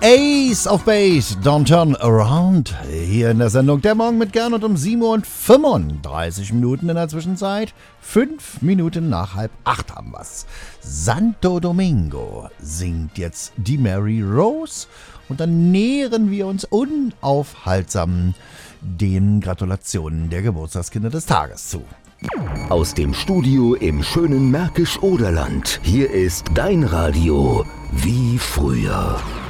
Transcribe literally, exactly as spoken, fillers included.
Ace of Base, Don't Turn Around. Hier in der Sendung Der Morgen mit Gernot um sieben Uhr und fünfunddreißig Minuten in der Zwischenzeit. Fünf Minuten nach halb acht haben wir's. Santo Domingo singt jetzt die Mary Rose. Und dann nähern wir uns unaufhaltsam den Gratulationen der Geburtstagskinder des Tages zu. Aus dem Studio im schönen Märkisch-Oderland. Hier ist dein Radio wie früher.